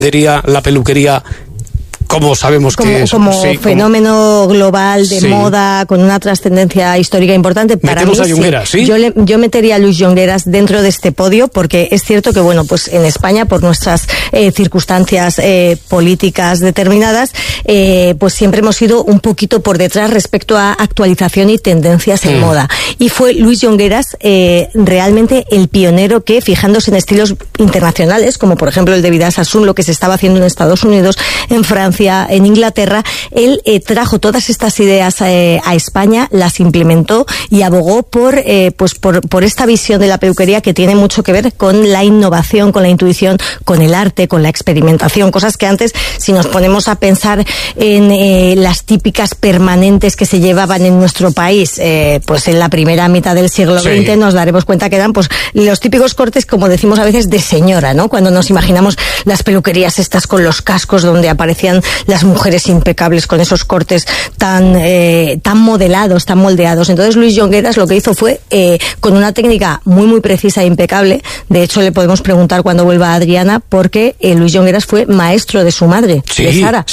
diría la peluquería, como sabemos que es como fenómeno global de moda con una trascendencia histórica importante. Para mí, a Junqueras, ¿sí? Yo metería a Luis Junqueras dentro de este podio, porque es cierto que, bueno, pues en España, por nuestras circunstancias políticas determinadas, pues siempre hemos ido un poquito por detrás respecto a actualización y tendencias en moda. Y fue Luis Junqueras realmente el pionero que, fijándose en estilos internacionales, como por ejemplo el de Vidal Sassoon, lo que se estaba haciendo en Estados Unidos, en Francia, en Inglaterra, él trajo todas estas ideas a España, las implementó y abogó por esta visión de la peluquería que tiene mucho que ver con la innovación, con la intuición, con el arte, con la experimentación, cosas que antes, si nos ponemos a pensar en las típicas permanentes que se llevaban en nuestro país, pues en la primera mitad del siglo XX, nos daremos cuenta que eran pues los típicos cortes, como decimos a veces, de señora, ¿no? Cuando nos imaginamos las peluquerías estas con los cascos donde aparecían las mujeres impecables con esos cortes tan modelados, tan moldeados. Entonces Luis Junqueras lo que hizo fue, con una técnica muy muy precisa e impecable, de hecho le podemos preguntar cuando vuelva a Adriana, porque Luis Junqueras fue maestro de su madre, de Sara.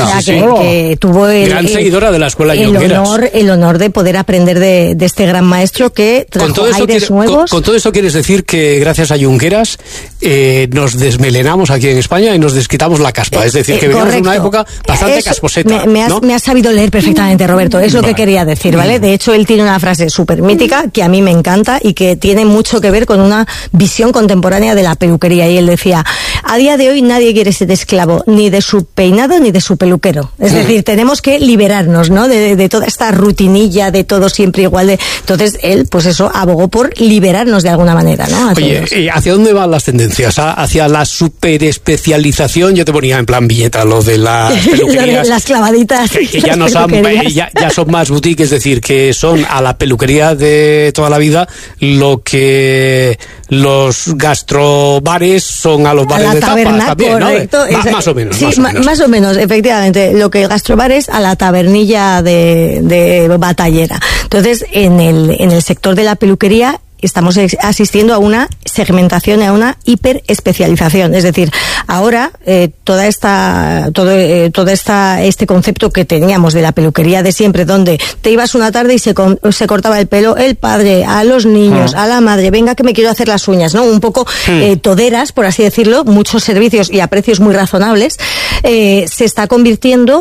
Que tuvo gran seguidora de la escuela Junqueras. El honor de poder aprender de este gran maestro que trajo aires nuevos. Con todo eso quieres decir que gracias a Junqueras nos desmelenamos aquí en España y nos desquitamos la caspa, es decir, que venimos en una época bastante casposeta. Me has sabido leer perfectamente, Roberto, es lo que quería decir, ¿vale? De hecho, él tiene una frase súper mítica que a mí me encanta y que tiene mucho que ver con una visión contemporánea de la peluquería, y él decía: a día de hoy nadie quiere ser esclavo ni de su peinado ni de su peluquero, es decir, tenemos que liberarnos, ¿no? De toda esta rutinilla de todo siempre igual. Entonces él, pues eso, abogó por liberarnos de alguna manera, ¿no? Oye, ¿hacia dónde van las tendencias? ¿Hacia la superespecialización? Yo te ponía en plan viñeta lo de las peluquerías, las clavaditas, que ya no son, ya son más boutique, es decir, que son a la peluquería de toda la vida lo que los gastrobares son a los bares de tapas también, correcto, ¿no? Más o menos. Sí, más o menos, efectivamente. Lo que el gastrobar es a la tabernilla de batallera. Entonces, en el sector de la peluquería estamos asistiendo a una segmentación, a una hiperespecialización. Es decir, ahora este concepto que teníamos de la peluquería de siempre, donde te ibas una tarde y se cortaba el pelo el padre, a los niños, a la madre, venga que me quiero hacer las uñas, ¿no? Un poco toderas, por así decirlo, muchos servicios y a precios muy razonables, se está convirtiendo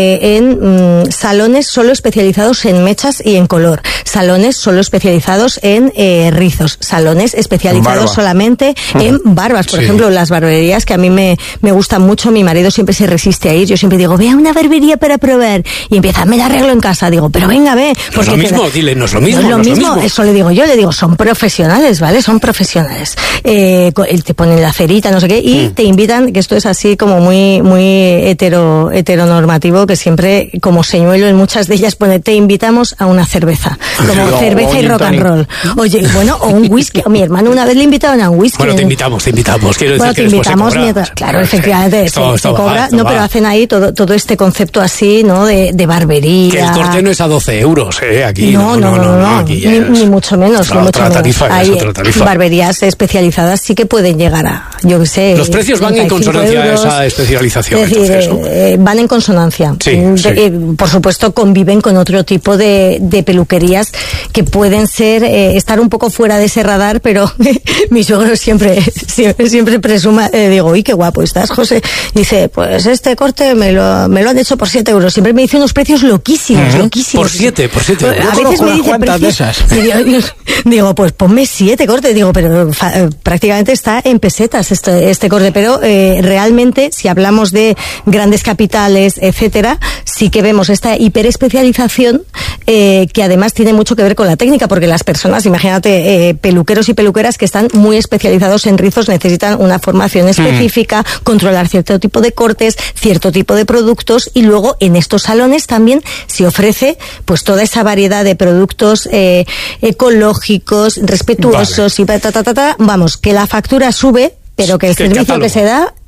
en salones solo especializados en mechas y en color, salones solo especializados en rizos, salones especializados solamente en barbas. Por ejemplo, las barberías que a mí me gustan mucho, mi marido siempre se resiste a ir, yo siempre digo, ve a una barbería para probar, y empieza, me la arreglo en casa, digo, pero venga, ve. No es lo mismo, dile, no es lo mismo. No es lo mismo, eso le digo yo, son profesionales, ¿vale? Son profesionales. Te ponen la cerita, no sé qué, y te invitan, que esto es así como muy heteronormativo, que siempre, como señuelo en muchas de ellas pone, te invitamos a una cerveza, como cerveza y rock and roll. Oye, bueno, o un whisky. A mi hermano una vez le invitaron a un whisky. Bueno, te invitamos. Quiero decir que después se cobra. Mientras, claro, efectivamente, se cobra. No, pero hacen ahí todo este concepto así, ¿no? De barbería. Que el corte no es a 12 euros, aquí. No, aquí ni mucho menos. Otra tarifa. Barberías especializadas sí que pueden llegar a, yo qué sé. Los precios van en consonancia a esa especialización. Es decir, van en consonancia. Sí. Por supuesto, conviven con otro tipo de peluquerías que pueden estar un poco fuera de ese radar, pero mi suegro siempre presuma, digo, uy, qué guapo estás, José. Dice, pues este corte me lo han hecho por 7 euros. Siempre me dice unos precios loquísimos. Por 7 A veces me dice precios de esas. Digo, pues ponme 7 cortes. Digo, pero prácticamente está en pesetas este corte. Pero realmente, si hablamos de grandes capitales, etcétera, sí que vemos esta hiperespecialización que además tiene mucho que ver con la técnica, porque las personas, imagínate, peluqueros y peluqueras que están muy especializados en rizos, necesitan una formación específica, controlar cierto tipo de cortes, cierto tipo de productos, y luego en estos salones también se ofrece pues toda esa variedad de productos ecológicos, respetuosos, y vamos, que la factura sube, pero que el servicio que se da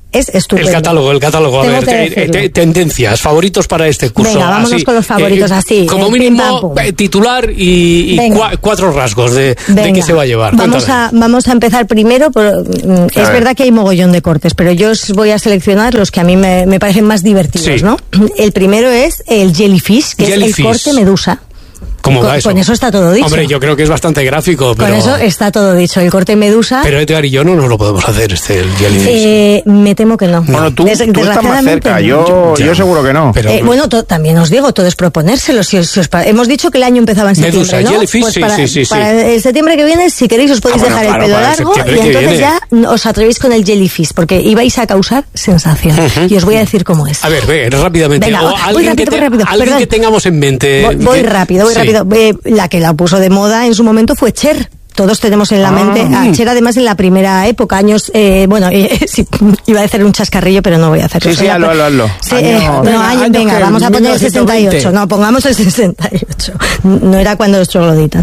es estupendo. El catálogo. A ver, tendencias, favoritos para este curso. Venga, vámonos con los favoritos así. Como mínimo, titular y 4 rasgos de qué se va a llevar. Vamos a empezar primero. Es verdad que hay mogollón de cortes, pero yo os voy a seleccionar los que a mí me parecen más divertidos, ¿no? El primero es el jellyfish, que es el corte medusa. ¿Cómo va eso? Con eso está todo dicho. Hombre, yo creo que es bastante gráfico, pero... Con eso está todo dicho. El corte medusa... Pero Edgar y yo no nos lo podemos hacer, el jellyfish. Me temo que no. Bueno, tú estás más cerca. Yo seguro que no. Pero, bueno, también os digo, todo es proponérselo. Hemos dicho que el año empezaba en septiembre, medusa, ¿no? jellyfish, pues para el septiembre que viene, si queréis, os podéis dejar el pelo largo y entonces ya os atrevéis con el jellyfish, porque ibais a causar sensación. Y os voy a decir cómo es. A ver, rápidamente. Venga, alguien que tengamos en mente. Voy rápido. La que la puso de moda en su momento fue Cher. Todos tenemos en la mente a Cher, además en la primera época, años, sí, iba a hacer un chascarrillo, pero no voy a hacerlo. Sí, hazlo. Venga, vamos a poner el 68. No, pongamos el 68. No era cuando los trogloditas.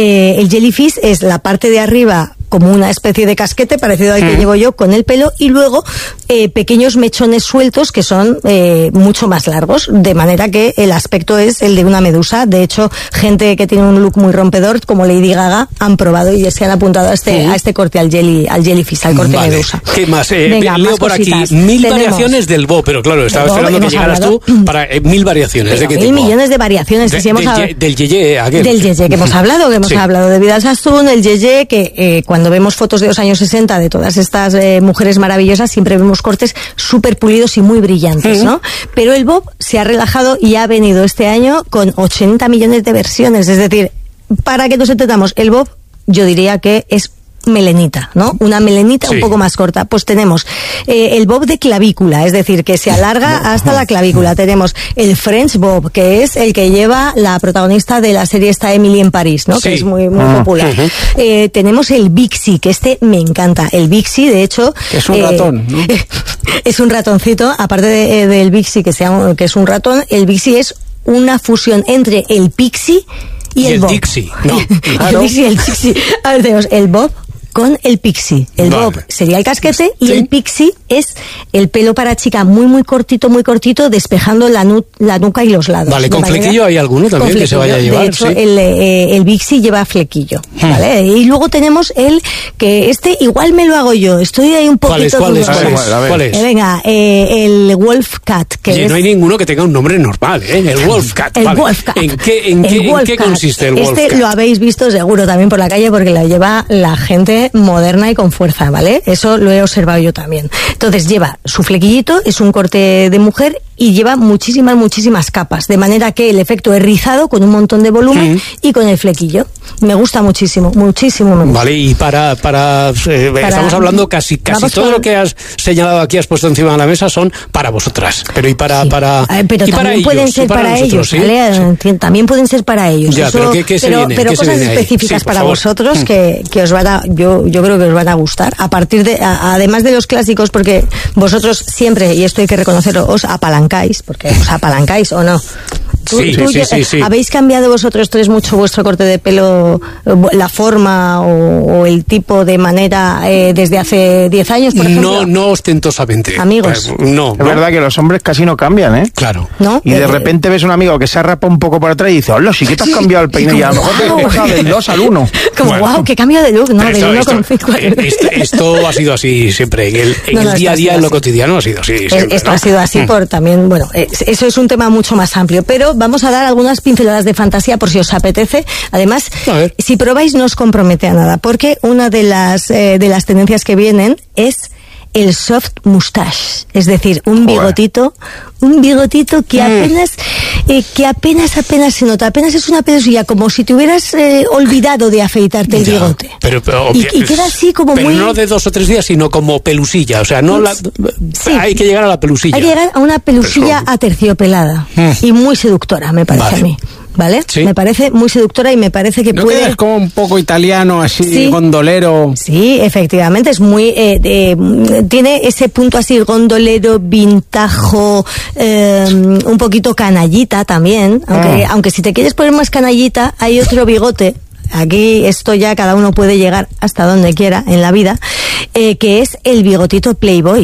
El jellyfish es la parte de arriba como una especie de casquete parecido al que llevo yo con el pelo, y luego pequeños mechones sueltos que son mucho más largos, de manera que el aspecto es el de una medusa. De hecho, gente que tiene un look muy rompedor como Lady Gaga han probado y se han apuntado a este corte, al jellyfish, al corte medusa. ¿Qué más? Venga, leo más por cositas. aquí 1000 variaciones del bob, pero claro, estaba esperando que llegaras tú para 1000 variaciones. ¿De qué tipo? 1000 millones de variaciones. Del yeye aquel. Del yeye que hemos hablado, hablado de Vidal Sassoon, el yeye que cuando vemos fotos de los años 60 de todas estas mujeres maravillosas, siempre vemos cortes súper pulidos y muy brillantes, ¿no? Pero el bob se ha relajado y ha venido este año con 80 millones de versiones. Es decir, para que nos entendamos, el bob yo diría que es melenita, ¿no? Una melenita un poco más corta. Pues tenemos el bob de clavícula, es decir, que se alarga hasta la clavícula. Tenemos el French bob, que es el que lleva la protagonista de la serie esta Emily en París, ¿no? Que es muy popular. Tenemos el Bixi, que me encanta. El Bixi, de hecho... Es un ratón, ¿no? Es un ratoncito, aparte del Bixi, que es un ratón, el Bixi es una fusión entre el pixie y el bob. Dixie, ¿no? Claro. El Dixie y el Dixie. A ver, tenemos el bob con el pixie. El bob sería el casquete y el pixie es el pelo para chica muy cortito, despejando la nuca y los lados. Vale, ¿con flequillo hay alguno también que se vaya a llevar? De hecho, el pixie lleva flequillo, ¿vale? Y luego tenemos que igual me lo hago yo, estoy ahí un poquito... ¿Cuál es? Venga, el Wolf Cat. No hay ninguno que tenga un nombre normal, ¿eh? El Wolf Cat. Wolf Cat. ¿En qué consiste el Wolf Cat? Lo habéis visto seguro también por la calle porque lo lleva la gente moderna y con fuerza, ¿vale? Eso lo he observado yo también. Entonces lleva su flequillito, es un corte de mujer y lleva muchísimas capas, de manera que el efecto es rizado con un montón de volumen y con el flequillo. Me gusta muchísimo me gusta. Vale, y para estamos hablando casi todo lo que has señalado aquí, has puesto encima de la mesa, son para vosotras. Pero pero también pueden ser para ellos, ¿vale? Sí. También pueden ser para ellos. Ya, eso, pero cosas específicas para vosotros que os van a, yo creo que os van a gustar. Además de los clásicos, porque vosotros siempre, y esto hay que reconocerlo, os apalancáis, porque os apalancáis o no. Sí. ¿Habéis cambiado vosotros tres mucho vuestro corte de pelo, la forma o el tipo de manera desde hace 10 años, por ejemplo? No ostentosamente. Amigos. No. Es verdad que los hombres casi no cambian, ¿eh? Claro. ¿No? Y de repente ves un amigo que se arrapa un poco por atrás y dice, hola, sí que te has cambiado el peine y a lo mejor te has pasado del 2 al 1. Como, wow, qué cambio de look, ¿no? Del 1 con 5. Esto ha sido así siempre. En el día a día, en lo cotidiano, ha sido así. Esto ha sido así por también, bueno, eso es un tema mucho más amplio, pero vamos a dar algunas pinceladas de fantasía por si os apetece. Además, si probáis no os compromete a nada, porque una de las tendencias que vienen es el soft mustache, es decir, un bigotito que apenas se nota, apenas es una pedosilla, como si te hubieras olvidado de afeitarte el bigote. Pero y queda así como pero muy... no de 2 o 3 días, sino como pelusilla, o sea, hay que llegar a la pelusilla. Hay que llegar a una pelusilla aterciopelada y muy seductora, me parece a mí. ¿Vale? ¿Sí? Me parece muy seductora y me parece que puede... Es como un poco italiano, así, gondolero. Sí, efectivamente, es muy... tiene ese punto así, gondolero, vintajo, un poquito canallita también, aunque si te quieres poner más canallita, hay otro bigote. Aquí esto ya cada uno puede llegar hasta donde quiera en la vida, que es el bigotito Playboy.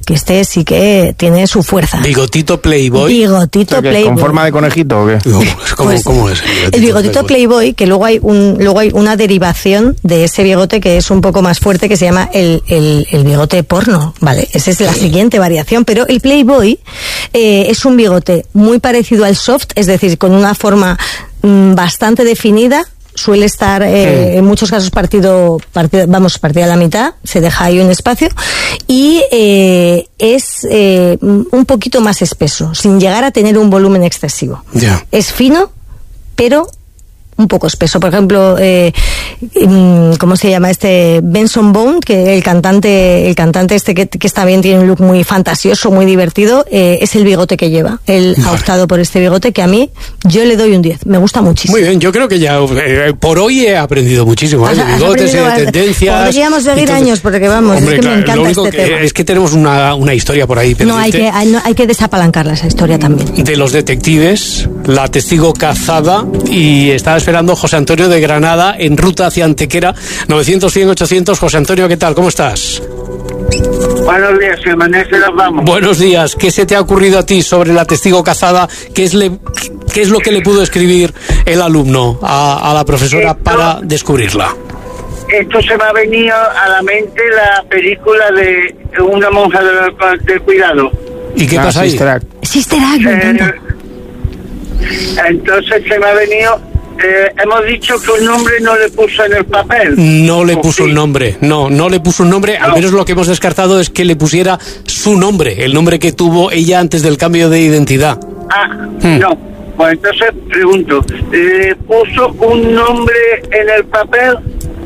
que este sí que tiene su fuerza. ¿Bigotito Playboy? Bigotito Playboy. ¿Con forma de conejito o qué? ¿Cómo es? El bigotito Playboy, que luego hay una derivación de ese bigote que es un poco más fuerte, que se llama el bigote porno, ¿vale? Esa es la siguiente variación, pero el Playboy es un bigote muy parecido al soft, es decir, con una forma bastante definida. Suele estar en muchos casos partido a la mitad, se deja ahí un espacio, y es un poquito más espeso, sin llegar a tener un volumen excesivo. Yeah. Es fino, pero un poco espeso. Por ejemplo, ¿cómo se llama este? Benson Boone, que el cantante este que está bien, tiene un look muy fantasioso, muy divertido, es el bigote que lleva. Él ha optado por este bigote, que a mí, yo le doy un 10. Me gusta muchísimo. Muy bien, yo creo que ya por hoy he aprendido muchísimo, de bigotes y de tendencias. Podríamos seguir años, porque vamos, hombre, es que me encanta lo único este tema. Es que tenemos una historia por ahí pendiente. Hay que desapalancarla, esa historia también. De los detectives, la testigo cazada, y estaba esperando José Antonio de Granada en ruta hacia Antequera. 900-100-800. José Antonio, ¿qué tal? ¿Cómo estás? Buenos días, si amanece nos vamos. Buenos días. ¿Qué se te ha ocurrido a ti sobre la testigo cazada? ¿Qué es lo que le pudo escribir el alumno a la profesora para descubrirla? Esto se me ha venido a la mente la película de una monja del cuidado. ¿Y qué pasa ahí? Sister Act, me encanta. Entonces se me ha venido... hemos dicho que un nombre no le puso en el papel. No le puso un nombre, no le puso un nombre. No. Al menos lo que hemos descartado es que le pusiera su nombre, el nombre que tuvo ella antes del cambio de identidad. No. Pues entonces pregunto, ¿le puso un nombre en el papel?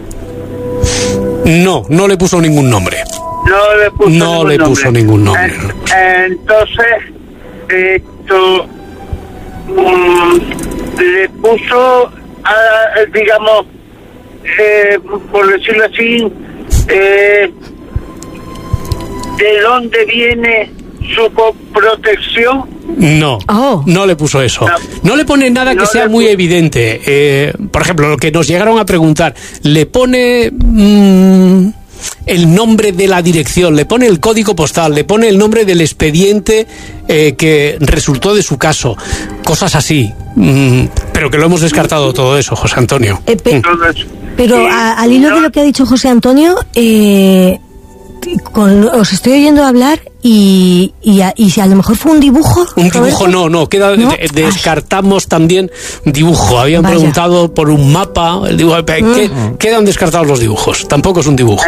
No le puso ningún nombre. No le puso ningún nombre. Entonces, le puso, digamos, por decirlo así, ¿de dónde viene su protección? No le puso eso. No le pone nada que sea muy evidente. Por ejemplo, lo que nos llegaron a preguntar, le pone el nombre de la dirección, le pone el código postal, le pone el nombre del expediente que resultó de su caso, cosas así. Pero que lo hemos descartado todo eso, José Antonio. Pero al hilo de lo que ha dicho José Antonio, os estoy oyendo hablar y si a lo mejor fue un dibujo. Un dibujo no, descartamos también dibujo. Habían preguntado por un mapa, el dibujo, quedan descartados los dibujos, tampoco es un dibujo.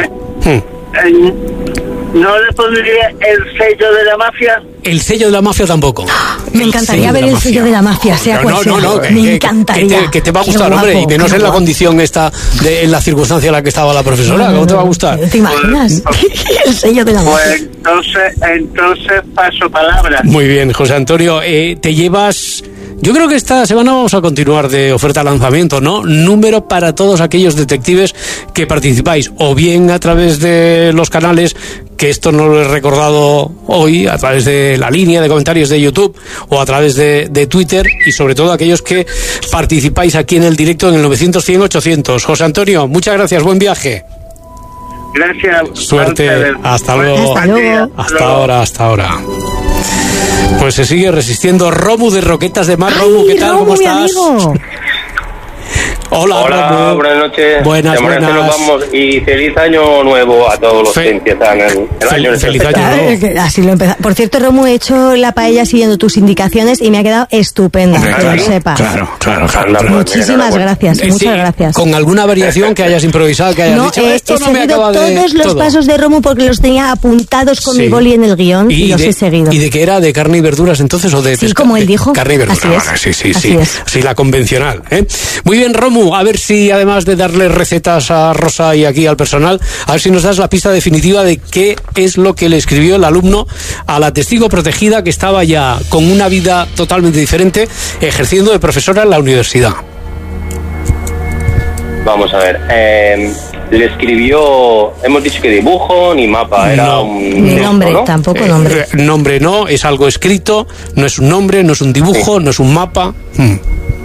¿No le pondría el sello de la mafia? El sello de la mafia tampoco. Me encantaría ver el sello de la mafia, sea cual sea. Me encantaría. Que te va a gustar, hombre, y menos en la condición esta, en la circunstancia en la que estaba la profesora. ¿Cómo te va a gustar? ¿Te imaginas? El sello de la mafia. Pues entonces paso palabra. Muy bien, José Antonio, te llevas... Yo creo que esta semana vamos a continuar de oferta lanzamiento, ¿no? Número para todos aquellos detectives que participáis, o bien a través de los canales, que esto no lo he recordado hoy, a través de la línea de comentarios de YouTube, o a través de Twitter, y sobre todo aquellos que participáis aquí en el directo en el 900-100-800. José Antonio, muchas gracias, buen viaje. Gracias. Suerte, hasta luego. Hasta ahora. Pues se sigue resistiendo Romu de Roquetas de Mar. Romu, ¿qué tal? ¿Cómo estás? Hola, Romu. Buenas noches. Buenas. Vamos, y feliz año nuevo a todos los que empiezan el año. Feliz año nuevo. Así lo empezamos. Por cierto, Romu, he hecho la paella siguiendo tus indicaciones y me ha quedado estupenda, que lo sepas. Claro. Muchísimas gracias, muchas gracias. Con alguna variación que hayas improvisado, que hayas dicho, esto no me acaba de... todos los pasos de Romu porque los tenía apuntados con mi boli en el guión y los he seguido. ¿Y de qué era? ¿De carne y verduras entonces o de pesca? Sí, como él dijo. Carne y verduras. Así es. Sí, la convencional. Muy bien, Romu, a ver si además de darle recetas a Rosa y aquí al personal, a ver si nos das la pista definitiva de qué es lo que le escribió el alumno a la testigo protegida que estaba ya con una vida totalmente diferente ejerciendo de profesora en la universidad. Vamos a ver, le escribió, hemos dicho que dibujo ni mapa, era ni nombre, ¿no? Tampoco nombre. Nombre no, es algo escrito, no es un nombre, no es un dibujo, no es un mapa.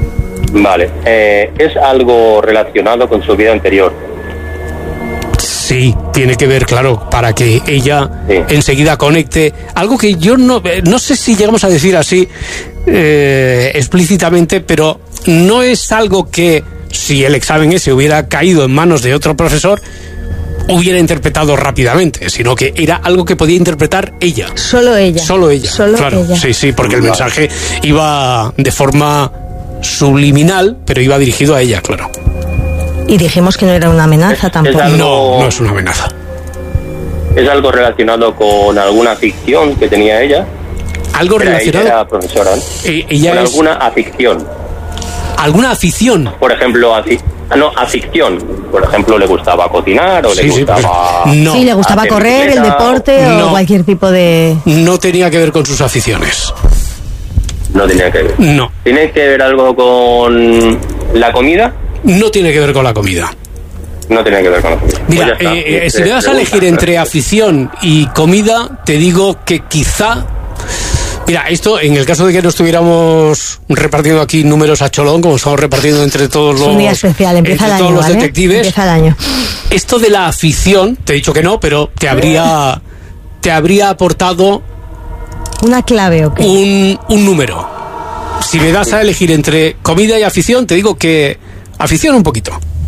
Vale, es algo relacionado con su vida anterior. Sí, tiene que ver, claro, para que ella enseguida conecte. Algo que yo no sé si llegamos a decir así explícitamente, pero no es algo que, si el examen ese hubiera caído en manos de otro profesor, hubiera interpretado rápidamente, sino que era algo que podía interpretar ella. Solo ella. Claro, ella. Sí, porque el mensaje iba de forma subliminal, pero iba dirigido a ella, claro. Y dijimos que no era una amenaza tampoco. No es una amenaza. ¿Es algo relacionado con alguna ficción que tenía ella? ¿Algo relacionado? Ella era profesora, ¿no? Ella con es... alguna afición. ¿Alguna afición? Por ejemplo, afición. Por ejemplo, ¿le gustaba cocinar o le gustaba... Sí, le gustaba correr, el deporte o cualquier tipo de... No tenía que ver con sus aficiones. No tenía que ver. No. ¿Tiene que ver algo con la comida? No tiene que ver con la comida. No tiene que ver con la comida. Mira, si me vas a elegir entre afición y comida, te digo que quizá... Mira, esto en el caso de que no estuviéramos repartiendo aquí números a cholón, como estamos repartiendo entre todos los... Es un día especial, empieza el año, todos los ¿vale? detectives. Empieza el año. Esto de la afición, te he dicho que no, pero te habría aportado... ¿Una clave o qué? Un número. Si me das a elegir entre comida y afición, te digo que afición un poquito.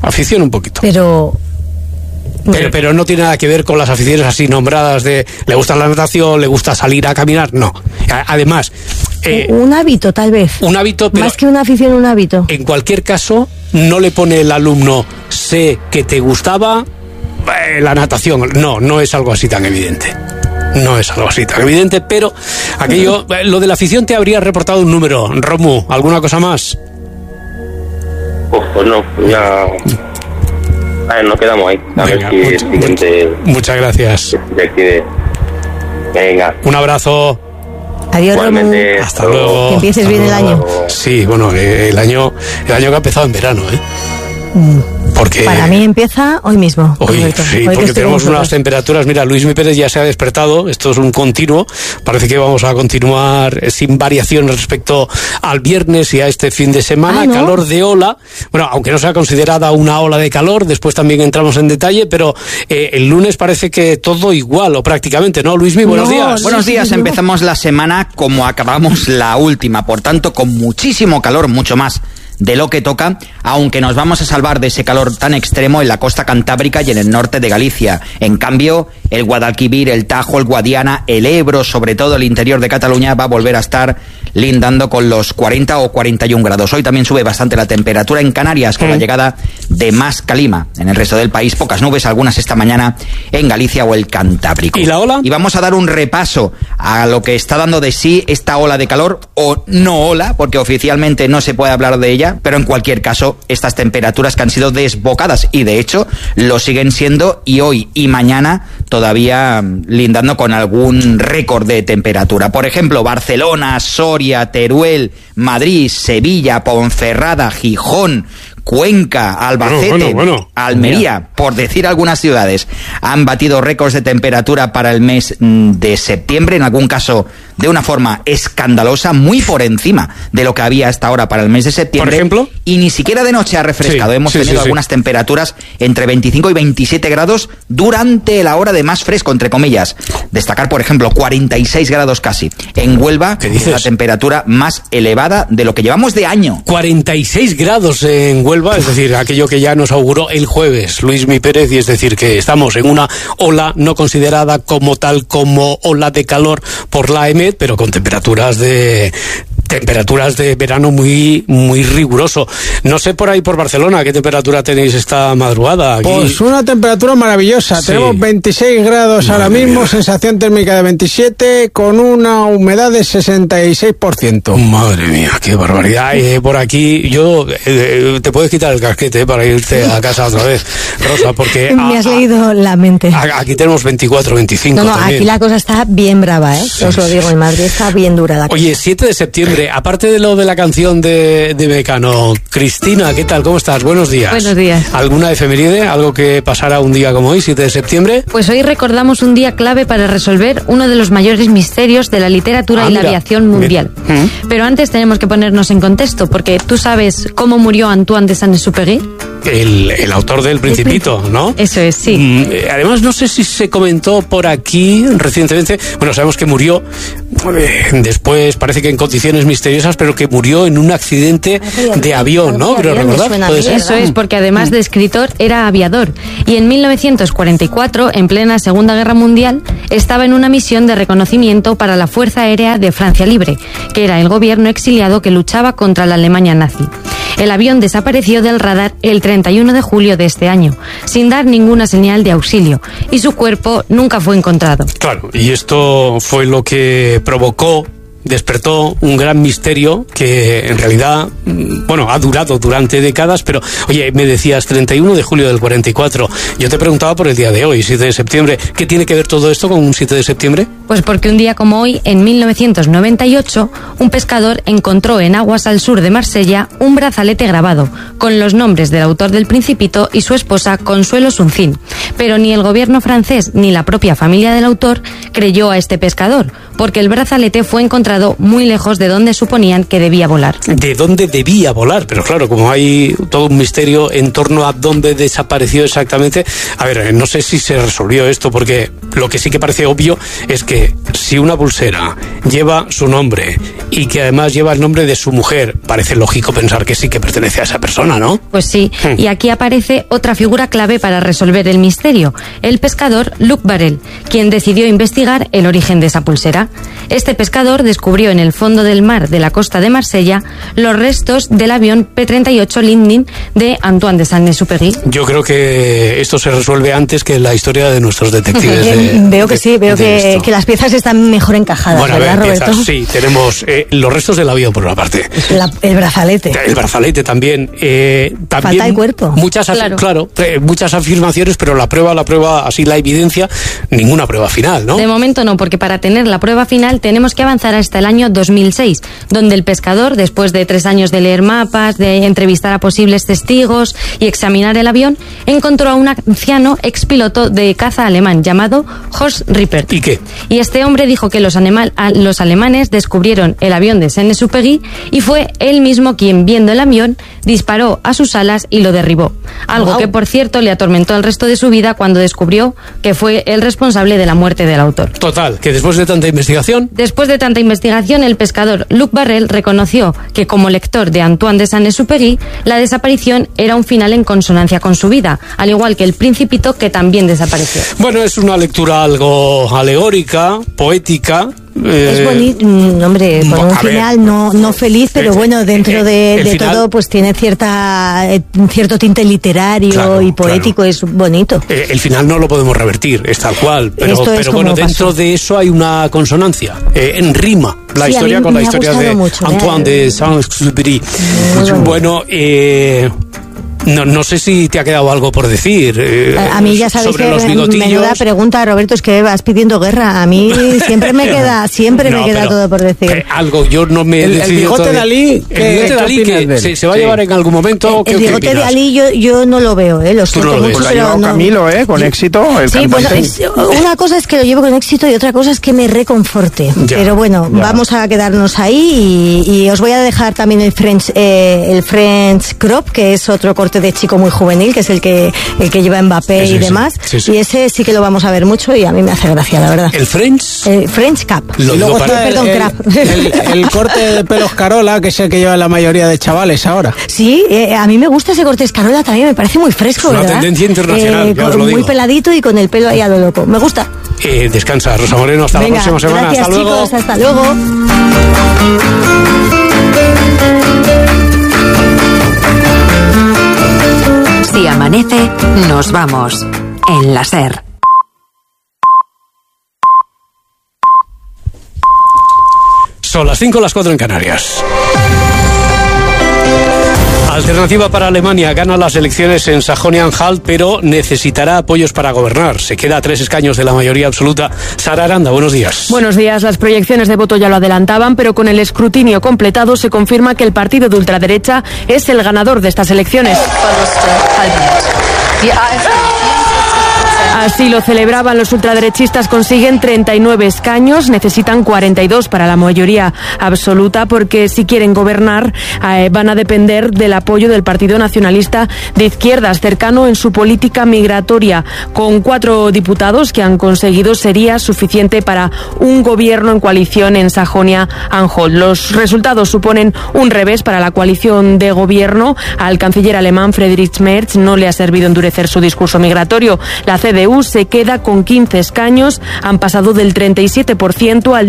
Pero no tiene nada que ver con las aficiones así nombradas de le gusta la natación, le gusta salir a caminar, no. Además... un hábito, tal vez. Un hábito, pero... Más que una afición, un hábito. En cualquier caso, no le pone el alumno, sé que te gustaba la natación. No es algo así tan evidente. No es algo así tan evidente, pero aquello, lo de la afición te habría reportado un número. Romu, ¿alguna cosa más? Pues no, ya... A ver, nos quedamos ahí. A ver si el siguiente... Muchas gracias. Venga. Un abrazo. Adiós, Romu. Hasta luego. Que empieces bien el año. Sí, bueno, el año que ha empezado en verano, Porque para mí empieza hoy mismo. Hoy porque tenemos unas temperaturas. Mira, Luismi Pérez ya se ha despertado. Esto es un continuo. Parece que vamos a continuar sin variación respecto al viernes y a este fin de semana. ¿No? Calor de ola. Bueno, aunque no sea considerada una ola de calor, después también entramos en detalle, pero el lunes parece que todo igual o prácticamente, ¿no, Luismi? Buenos días. Buenos días. Empezamos la semana como acabamos la última. Por tanto, con muchísimo calor, mucho más de lo que toca, aunque nos vamos a salvar de ese calor tan extremo en la costa cantábrica y en el norte de Galicia. En cambio, el Guadalquivir, el Tajo, el Guadiana, el Ebro, sobre todo el interior de Cataluña, va a volver a estar lindando con los 40 o 41 grados. Hoy también sube bastante la temperatura en Canarias con la llegada de más calima. En el resto del país, pocas nubes, algunas esta mañana en Galicia o el Cantábrico. ¿Y la ola? Y vamos a dar un repaso a lo que está dando de sí esta ola de calor, o no ola, porque oficialmente no se puede hablar de ella, pero en cualquier caso, estas temperaturas que han sido desbocadas, y de hecho lo siguen siendo, y hoy y mañana todavía lindando con algún récord de temperatura. Por ejemplo, Barcelona, Soria, Teruel, Madrid, Sevilla, Ponferrada, Gijón, Cuenca, Albacete, Almería, por decir algunas ciudades, han batido récords de temperatura para el mes de septiembre, en algún caso de una forma escandalosa, muy por encima de lo que había hasta ahora para el mes de septiembre. ¿Por ejemplo? Y ni siquiera de noche ha refrescado. Hemos tenido algunas temperaturas entre 25 y 27 grados durante la hora de más fresco, entre comillas. Destacar, por ejemplo, 46 grados casi. En Huelva, es la temperatura más elevada de lo que llevamos de año. 46 grados en Huelva, es decir, aquello que ya nos auguró el jueves Luismi Pérez, y es decir, que estamos en una ola no considerada como tal como ola de calor por la EMET, pero con temperaturas de verano muy muy riguroso. No sé por ahí por Barcelona qué temperatura tenéis esta madrugada. Aquí. Pues una temperatura maravillosa. Sí. Tenemos 26 grados ahora mismo, sensación térmica de 27, con una humedad de 66%. Madre mía, qué barbaridad. Por aquí yo te puedes quitar el casquete para irte a casa otra vez, Rosa, porque me has leído la mente. Aquí tenemos 24, 25 No, también. aquí la cosa está bien brava, os lo digo, en Madrid está bien dura la cosa. Oye, 7 de septiembre, aparte de lo de la canción de Mecano, Cristina, ¿qué tal? ¿Cómo estás? Buenos días. Buenos días. ¿Alguna efeméride? ¿Algo que pasara un día como hoy, 7 de septiembre? Pues hoy recordamos un día clave para resolver uno de los mayores misterios de la literatura y la aviación mundial. Pero antes tenemos que ponernos en contexto, porque ¿tú sabes cómo murió Antoine de Saint-Exupéry? el autor del Principito, ¿no? Eso es, sí. Además, no sé si se comentó por aquí recientemente, bueno, sabemos que murió después, parece que en condiciones misteriosas, pero que murió en un accidente de avión, ¿no? Creo recordar. Eso es, porque además de escritor era aviador, y en 1944, en plena Segunda Guerra Mundial, estaba en una misión de reconocimiento para la Fuerza Aérea de Francia Libre, que era el gobierno exiliado que luchaba contra la Alemania nazi. El avión desapareció del radar el 31 de julio de este año, sin dar ninguna señal de auxilio, y su cuerpo nunca fue encontrado. Claro, y esto fue lo que despertó un gran misterio que en realidad, bueno, ha durado durante décadas, pero, oye, me decías 31 de julio del 44, yo te preguntaba por el día de hoy, 7 de septiembre, ¿qué tiene que ver todo esto con un 7 de septiembre? Pues porque un día como hoy, en 1998, un pescador encontró en aguas al sur de Marsella un brazalete grabado, con los nombres del autor del Principito y su esposa Consuelo Suncín. Pero ni el gobierno francés ni la propia familia del autor creyó a este pescador, porque el brazalete fue encontrado muy lejos de donde suponían que debía volar. ¿De dónde debía volar? Pero claro, como hay todo un misterio en torno a dónde desapareció exactamente, a ver, no sé si se resolvió esto, porque lo que sí que parece obvio es que si una pulsera lleva su nombre y que además lleva el nombre de su mujer, parece lógico pensar que sí que pertenece a esa persona, ¿no? Pues sí, y aquí aparece otra figura clave para resolver el misterio, el pescador Luc Barrel, quien decidió investigar el origen de esa pulsera. Este pescador descubrió en el fondo del mar de la costa de Marsella los restos del avión P-38 Lindin de Antoine de Saint-Exupéry. Yo creo que esto se resuelve antes que la historia de nuestros detectives. Veo que sí, veo que las piezas están mejor encajadas, bueno, ¿verdad, Roberto? Sí, tenemos los restos del avión por una parte. El brazalete. El brazalete también. También falta el cuerpo. Muchas afirmaciones, pero la prueba, así la evidencia, ninguna prueba final, ¿no? De momento no, porque para tener la prueba final tenemos que avanzar hasta el año 2006, donde el pescador, después de 3 años de leer mapas, de entrevistar a posibles testigos y examinar el avión, encontró a un anciano expiloto de caza alemán llamado Horst Rippert. ¿Y qué? Y este hombre dijo que los alemanes descubrieron el avión de Saint-Exupéry y fue él mismo quien, viendo el avión, disparó a sus alas y lo derribó. Algo que, por cierto, le atormentó el resto de su vida cuando descubrió que fue el responsable de la muerte del autor. Total, que después de tanta investigación... Después de tanta investigación, el pescador Luc Barrel reconoció que, como lector de Antoine de Saint-Exupéry, la desaparición era un final en consonancia con su vida, al igual que el Principito, que también desapareció. Bueno, es una lectura algo alegórica, poética. Es bonito, hombre, con un final no feliz, pero bueno, dentro de final, todo, pues tiene cierto tinte literario y poético, es bonito. El final no lo podemos revertir, es tal cual, pero bueno, dentro de eso hay una consonancia, en rima, la historia con la historia de Antoine de Saint-Exupéry. Bueno, no sé si te ha quedado algo por decir. A mí ya sabes que menuda pregunta, Roberto, es que vas pidiendo guerra. A mí siempre me queda todo por decir. Algo, yo no me he decidido. El bigote de Ali, que se va a llevar en algún momento. El bigote de Ali yo no lo veo, lo siento mucho, lo ha llevado Camilo, con éxito. Sí, bueno, una cosa es que lo llevo con éxito y otra cosa es que me reconforte. Pero bueno, vamos a quedarnos ahí y os voy a dejar también el French Crop, que es otro corte de chico muy juvenil, que es el que lleva Mbappé y demás. Sí. Y ese sí que lo vamos a ver mucho y a mí me hace gracia, la verdad. ¿El French? El French Cap. El corte de pelos Carola, que es el que lleva la mayoría de chavales ahora. Sí, a mí me gusta ese corte Escarola también, me parece muy fresco, ¿verdad? Es una tendencia internacional, ya os lo digo. Muy peladito y con el pelo ahí a lo loco. Me gusta. Descansa, Rosa Moreno, hasta la próxima semana. Gracias, hasta luego. Chicos, hasta luego. Si amanece, nos vamos. En la SER. Son las 5, las 4 en Canarias. Alternativa para Alemania gana las elecciones en Sajonia-Anhalt, pero necesitará apoyos para gobernar. Se queda a 3 escaños de la mayoría absoluta. Sara Aranda, buenos días. Buenos días. Las proyecciones de voto ya lo adelantaban, pero con el escrutinio completado se confirma que el partido de ultraderecha es el ganador de estas elecciones. Así lo celebraban los ultraderechistas, consiguen 39 escaños, necesitan 42 para la mayoría absoluta, porque si quieren gobernar van a depender del apoyo del Partido Nacionalista de Izquierdas, cercano en su política migratoria. Con 4 diputados que han conseguido sería suficiente para un gobierno en coalición en Sajonia-Anhalt. Los resultados suponen un revés para la coalición de gobierno. Al canciller alemán Friedrich Merz no le ha servido endurecer su discurso migratorio. La CDU se queda con 15 escaños, han pasado del 37% al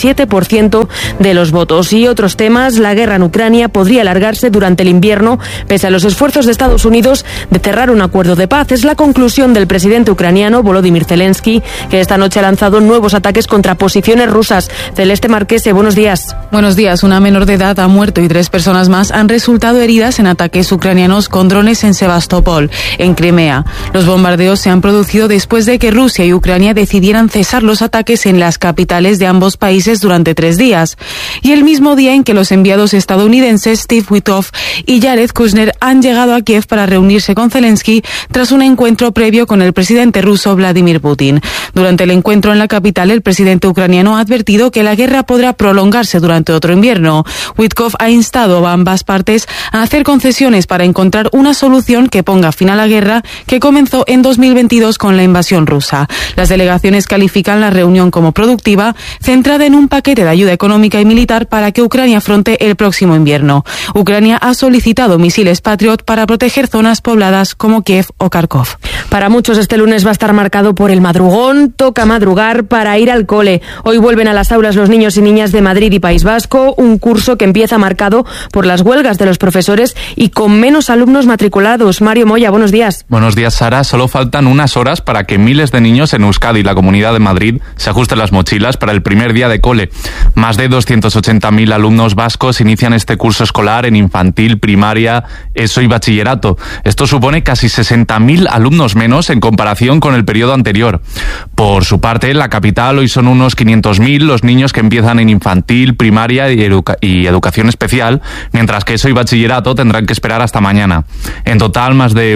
17% de los votos. Y otros temas, la guerra en Ucrania podría alargarse durante el invierno, pese a los esfuerzos de Estados Unidos de cerrar un acuerdo de paz. Es la conclusión del presidente ucraniano Volodymyr Zelensky, que esta noche ha lanzado nuevos ataques contra posiciones rusas. Celeste Marquese, buenos días. Buenos días. Una menor de edad ha muerto y 3 personas más han resultado heridas en ataques ucranianos con drones en Sebastopol, en Crimea. Los bombardeos se han producido después de que Rusia y Ucrania decidieran cesar los ataques en las capitales de ambos países durante 3 días. Y el mismo día en que los enviados estadounidenses Steve Witkoff y Jared Kushner han llegado a Kiev para reunirse con Zelensky tras un encuentro previo con el presidente ruso Vladimir Putin. Durante el encuentro en la capital, el presidente ucraniano ha advertido que la guerra podrá prolongarse durante otro invierno. Witkoff ha instado a ambas partes a hacer concesiones para encontrar una solución que ponga fin a la guerra que comenzó en 2022 con la invasión rusa. Las delegaciones califican la reunión como productiva, centrada en un paquete de ayuda económica y militar para que Ucrania afronte el próximo invierno. Ucrania ha solicitado misiles Patriot para proteger zonas pobladas como Kiev o Kharkov. Para muchos este lunes va a estar marcado por el madrugón. Toca madrugar para ir al cole. Hoy vuelven a las aulas los niños y niñas de Madrid y País Vasco, un curso que empieza marcado por las huelgas de los profesores y con menos alumnos matriculados. Mario Moya, buenos días. Buenos días, Sara. Solo faltan unas horas para que miles de niños en Euskadi y la Comunidad de Madrid se ajusten las mochilas para el primer día de cole. Más de 280.000 alumnos vascos inician este curso escolar en infantil, primaria, ESO y bachillerato. Esto supone casi 60.000 alumnos menos en comparación con el periodo anterior. Por su parte, en la capital hoy son unos 500.000 los niños que empiezan en infantil, primaria y educación especial, mientras que ESO y bachillerato tendrán que esperar hasta mañana. En total, más de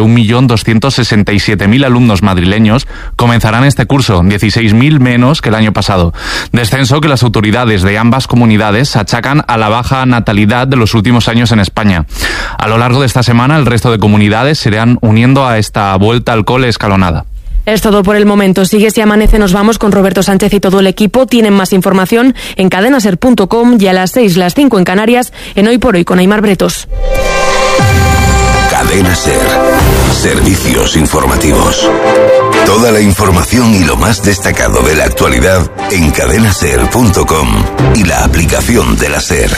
1.267.000 alumnos madrileños comenzarán este curso, 16.000 menos que el año pasado. Descenso que las autoridades de ambas comunidades achacan a la baja natalidad de los últimos años en España. A lo largo de esta semana, el resto de comunidades se irán uniendo a esta vuelta al cole escalonada. Es todo por el momento. Sigue Si Amanece, nos vamos con Roberto Sánchez y todo el equipo. Tienen más información en cadenaser.com y a las 6, las 5 en Canarias, en Hoy por Hoy con Aimar Bretos. Cadena Ser. Servicios informativos. Toda la información y lo más destacado de la actualidad en cadenaser.com y la aplicación de la Ser.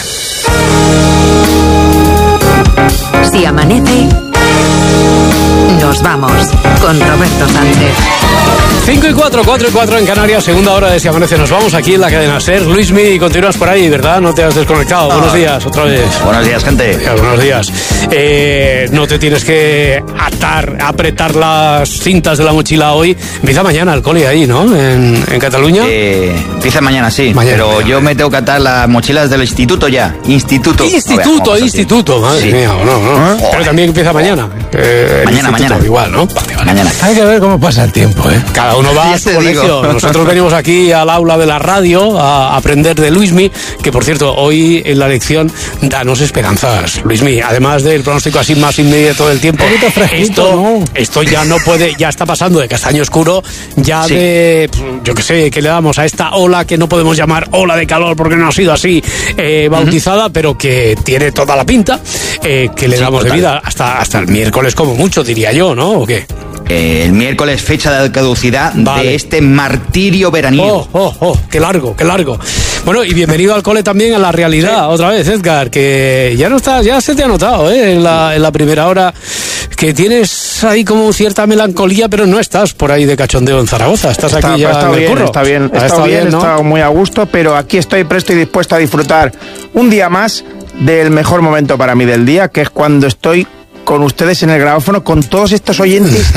Si amanece, nos vamos con Roberto Sánchez. 5 y 4, 4 y 4 en Canarias, segunda hora de Si Amanece. Nos vamos aquí en la cadena SER. Luismi, continúas por ahí, ¿verdad? No te has desconectado. Buenos días, otra vez. Buenos días, gente. Buenos días. No te tienes que apretar las cintas de la mochila hoy. Empieza mañana el cole ahí, ¿no? En Cataluña. Empieza mañana, sí. Pero mañana. Yo me tengo que atar las mochilas del instituto ya. Instituto. Madre mía, no. Pero también empieza mañana. Mañana. Igual, ¿no? Vale. Mañana. Hay que ver cómo pasa el tiempo, ¿eh? Cada uno va a su colegio. Nosotros venimos aquí al aula de la radio a aprender de Luismi, que por cierto, hoy en la lección danos esperanzas, Luismi. Además del pronóstico así más inmediato del tiempo, esto ya no puede, ya está pasando de castaño oscuro, ya sí. De, yo qué sé, que le damos a esta ola que no podemos llamar ola de calor porque no ha sido así bautizada, pero que tiene toda la pinta, que le damos de vida hasta el miércoles como mucho, diría yo, ¿no? ¿O qué? El miércoles, fecha de caducidad de este martirio veraniego. Qué largo. Bueno, y bienvenido al cole también a la realidad, otra vez, Edgar, que ya no estás, ya se te ha notado, en la primera hora, que tienes ahí como cierta melancolía, pero no estás por ahí de cachondeo en Zaragoza, estás aquí ya en el curro. Está bien, ¿no? He estado muy a gusto, pero aquí estoy presto y dispuesto a disfrutar un día más del mejor momento para mí del día, que es cuando estoy con ustedes en el grabófono, con todos estos oyentes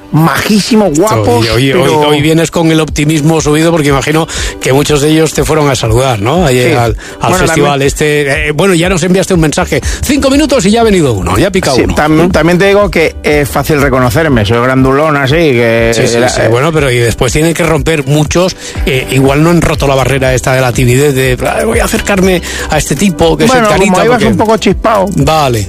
majísimos, guapos. Hoy vienes con el optimismo subido porque imagino que muchos de ellos te fueron a saludar, ¿no? Ahí sí. al festival bueno, ya nos enviaste un mensaje. 5 minutos y ya ha venido uno, ya ha picado uno. También te digo que es fácil reconocerme, soy grandulón así. Que sí. Bueno, pero y después tienen que romper muchos, igual no han roto la barrera esta de la timidez de voy a acercarme a este tipo que es el carita. Como ibas un poco chispado. Vale.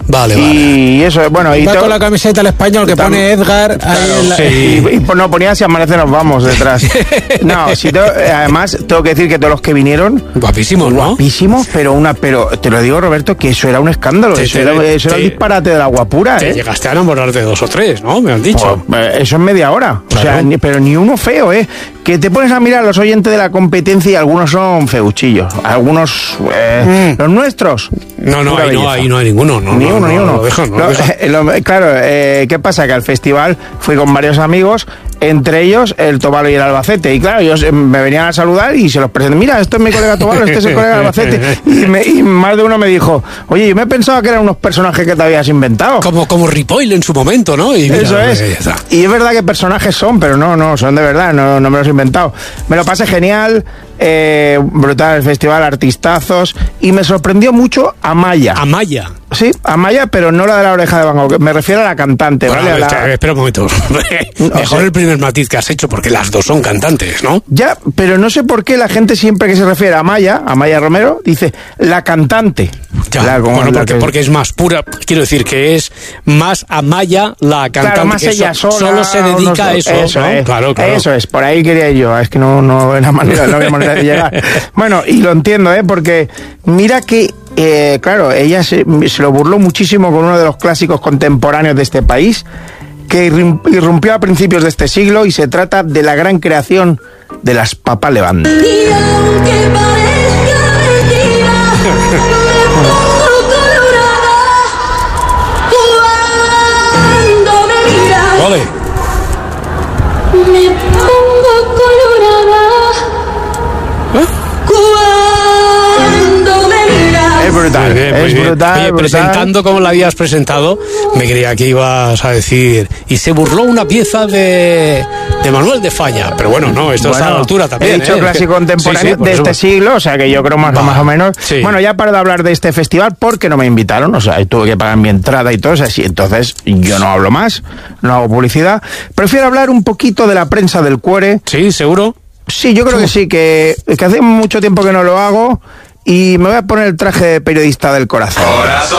Y eso, bueno. Y con la camiseta al español que pone Edgar ahí y no ponía si amanece nos vamos detrás. No, además tengo que decir que todos los que vinieron guapísimos, ¿no? Guapísimos, pero te lo digo, Roberto, que eso era un escándalo, eso era el disparate de la guapura. Llegaste a enamorar de 2 o 3, ¿no? Me han dicho. Eso en media hora. Claro. O sea, pero ni uno feo, que te pones a mirar a los oyentes de la competencia y algunos son feuchillos, algunos los nuestros. Ahí no hay ninguno. Ni uno. Claro, ¿qué pasa? Que al festival fui con varios amigos, entre ellos el Tobalo y el Albacete, y claro, ellos me venían a saludar y se los presenté. Mira, esto es mi colega Tobalo, este es el colega Albacete, y más de uno me dijo, oye, yo me pensaba que eran unos personajes que te habías inventado. Como Ripoll en su momento, ¿no? Y eso es. Y es verdad que personajes son, pero no, son de verdad, no me los he inventado. Me lo pasé genial, brutal el festival, artistazos, y me sorprendió mucho Amaya. Sí, Amaya, pero no la de la oreja de Van Gogh, me refiero a la cantante, bueno, ¿vale? Espera un momento. Mejor el primer matiz que has hecho, porque las dos son cantantes, ¿no? Ya, pero no sé por qué la gente siempre que se refiere a Amaya Romero, dice la cantante. Ya, porque es más pura, quiero decir que es más Amaya la cantante. Claro, más ella sola. Solo se dedica a eso, ¿no? Es, claro. Eso es, por ahí quería ir yo, es que no había manera de llegar. Bueno, y lo entiendo, porque mira que claro, ella se lo burló muchísimo con uno de los clásicos contemporáneos de este país, que irrumpió a principios de este siglo, y se trata de la gran creación de las Papá Levante. Vale. Me pongo colorada. Cuando me miras. Es brutal, es brutal. Oye, presentando como la habías presentado, me creía que ibas a decir, y se burló una pieza de Manuel de Falla, pero bueno, esto está a la altura también. He dicho clásico contemporáneo de este siglo, o sea que yo creo más o menos. Sí. Bueno, ya paro de hablar de este festival porque no me invitaron, o sea, tuve que pagar mi entrada y todo eso, así, entonces yo no hablo más, no hago publicidad. Prefiero hablar un poquito de la prensa del cuore. Sí, seguro. Sí, yo creo que sí, que hace mucho tiempo que no lo hago. Y me voy a poner el traje de periodista del corazón. Corazón